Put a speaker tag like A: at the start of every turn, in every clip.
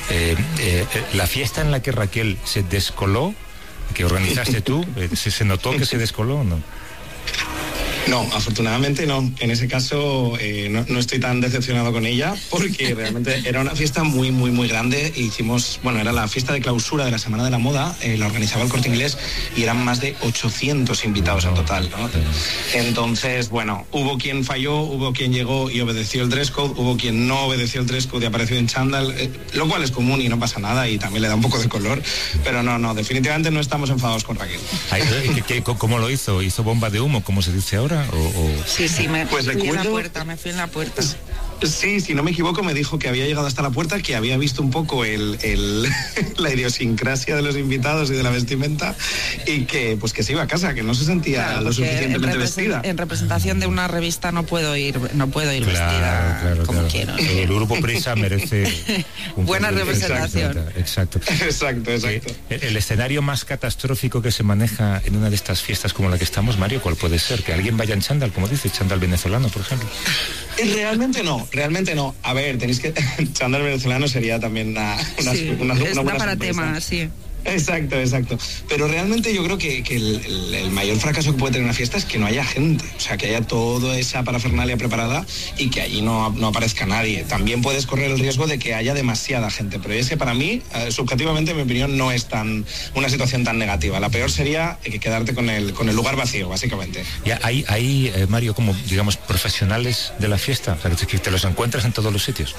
A: La fiesta en la que Raquel se descoló, que organizaste tú, ¿se notó que se descoló o no?
B: No, afortunadamente no. En ese caso no estoy tan decepcionado con ella, porque realmente era una fiesta muy, muy, muy grande. Hicimos, era la fiesta de clausura de la Semana de la Moda, la organizaba el Corte Inglés y eran más de 800 invitados en total, ¿no? Entonces, hubo quien falló, hubo quien llegó y obedeció el dress code, hubo quien no obedeció el dress code y apareció en chándal, lo cual es común y no pasa nada y también le da un poco de color, pero no, definitivamente no estamos enfadados con Raquel.
A: ¿Cómo lo hizo? ¿Hizo bomba de humo, como se dice ahora?
C: Sí, me fui en la puerta.
B: Sí, si no me equivoco, me dijo que había llegado hasta la puerta, que había visto un poco la idiosincrasia de los invitados y de la vestimenta y que se iba a casa, que no se sentía lo suficientemente vestida.
C: En representación de una revista no puedo ir vestida como quiero.
A: El grupo Prisa merece
C: buena representación.
A: Exacto. El escenario más catastrófico que se maneja en una de estas fiestas como la que estamos, Mario, ¿cuál puede ser? Que alguien vaya en chándal, como dice, chándal venezolano, por ejemplo.
B: Realmente no. A ver, tenéis que... chándal venezolano sería también una buena
C: para
B: sorpresa.
C: Tema, sí.
B: Exacto. Pero realmente yo creo que el mayor fracaso que puede tener una fiesta es que no haya gente. O sea, que haya toda esa parafernalia preparada y que allí no aparezca nadie. También puedes correr el riesgo de que haya demasiada gente. Pero ese, para mí, subjetivamente, en mi opinión, no es una situación tan negativa. La peor sería quedarte con el lugar vacío, básicamente.
A: Ya hay Mario, como, digamos, profesionales de la fiesta. O sea, que te los encuentras en todos los sitios.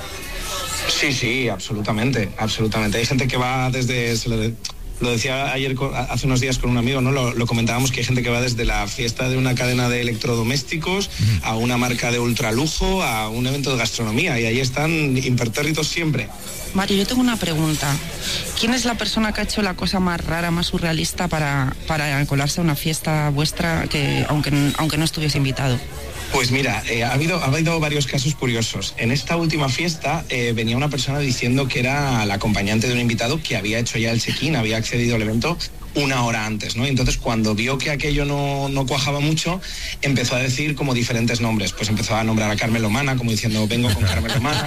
B: Sí, absolutamente. Hay gente que va desde... Lo decía ayer, hace unos días con un amigo, ¿no? Lo comentábamos, que hay gente que va desde la fiesta de una cadena de electrodomésticos a una marca de ultralujo, a un evento de gastronomía, y ahí están impertérritos siempre.
C: Mario, yo tengo una pregunta. ¿Quién es la persona que ha hecho la cosa más rara, más surrealista para colarse a una fiesta vuestra, que aunque no estuviese invitado?
B: Pues mira, ha habido varios casos curiosos. En esta última fiesta venía una persona diciendo que era la acompañante de un invitado que había hecho ya el check-in, había accedido al evento una hora antes, ¿no? Entonces, cuando vio que aquello no cuajaba mucho, empezó a decir como diferentes nombres. Pues empezó a nombrar a Carmen Lomana, como diciendo, vengo con Carmen Lomana,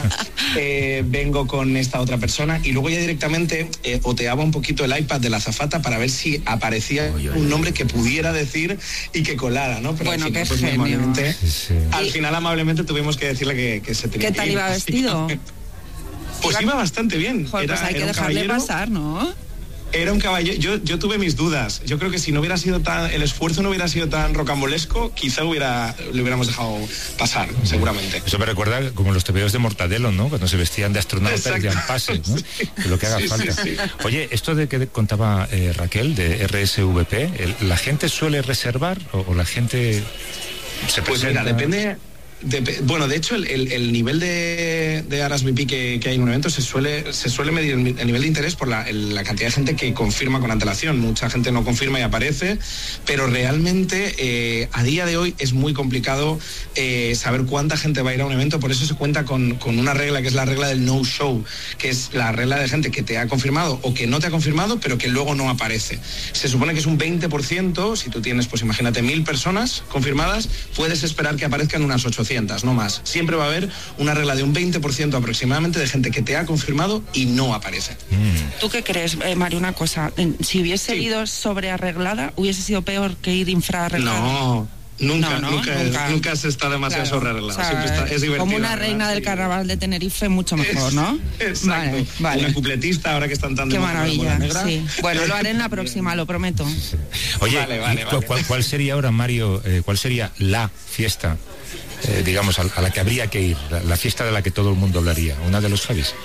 B: vengo con esta otra persona, y luego ya directamente oteaba un poquito el iPad de la azafata para ver si aparecía un nombre que pudiera decir y que colara, ¿no? Pero
C: bueno,
B: al final,
C: qué genio.
B: Al final, amablemente, tuvimos que decirle que se tenía
C: que ir. ¿Qué tal iba vestido?
B: Pues iba bastante bien.
C: Joder, pues hay que dejarle pasar, ¿no?
B: Era un caballero. Yo tuve mis dudas. Yo creo que si no hubiera sido el esfuerzo no hubiera sido tan rocambolesco, quizá le hubiéramos dejado pasar, seguramente.
A: Eso me recuerda como los tebeos de Mortadelo, ¿no? Cuando se vestían de astronautas y de pases, ¿no? Que lo que haga falta. Sí. Oye, esto de que contaba Raquel, de RSVP, ¿la gente suele reservar o la gente se presenta?
B: Pues mira, depende... Bueno, de hecho, el nivel de RSVP que hay en un evento se suele medir el nivel de interés por la cantidad de gente que confirma con antelación. Mucha gente no confirma y aparece, pero realmente a día de hoy es muy complicado saber cuánta gente va a ir a un evento. Por eso se cuenta con una regla, que es la regla del no-show, que es la regla de gente que te ha confirmado o que no te ha confirmado, pero que luego no aparece. Se supone que es un 20%. Si tú tienes, pues imagínate, 1.000 personas confirmadas, puedes esperar que aparezcan unas 800. No más. Siempre va a haber una regla de un 20% aproximadamente de gente que te ha confirmado y no aparece.
C: ¿Tú qué crees, Mario? Una cosa, si hubiese ido sobrearreglada, ¿hubiese sido peor que ir infraarreglada?
B: No. Nunca se está demasiado sobrearreglado.
C: O sea,
B: siempre es divertido.
C: Como una reina del carnaval de Tenerife, mucho mejor, ¿no?
B: Exacto. Vale. Una cupletista, ahora que están tan de
C: moda. Qué maravilla. Sí. Bueno, lo haré en la próxima, lo prometo.
A: Oye, vale. ¿Cuál sería ahora, Mario, cuál sería la fiesta, digamos, a la que habría que ir, la fiesta de la que todo el mundo hablaría? ¿Una de los Javis?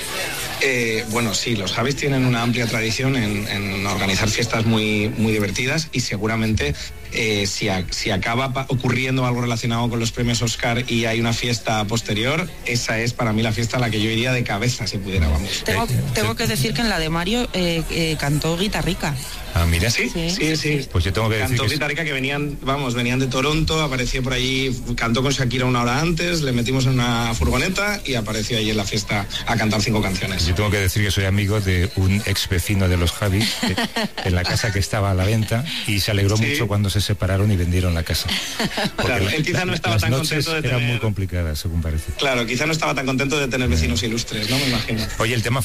B: Bueno, sí, los Javis tienen una amplia tradición en organizar fiestas muy, muy divertidas, y seguramente si acaba ocurriendo algo relacionado con los premios Oscar y hay una fiesta posterior, esa es para mí la fiesta a la que yo iría de cabeza si pudiera, vamos.
C: Tengo que decir que en la de Mario cantó Guitarrica.
A: Ah, mira.
B: Sí.
A: Pues yo tengo que decir
B: cantó Guitarrica, que venían de Toronto, apareció por allí, cantó con Shakira una hora antes, le metimos en una furgoneta y apareció allí en la fiesta a cantar 5 canciones.
A: Yo tengo que decir que soy amigo de un ex vecino de los Javis, en la casa que estaba a la venta, y se alegró mucho cuando se separaron y vendieron la casa.
B: Claro, él quizá no estaba tan contento de tener...
A: Eran muy complicadas, según parece.
B: Claro, quizá no estaba tan contento de tener vecinos ilustres, ¿no? Me imagino.
A: Oye, el tema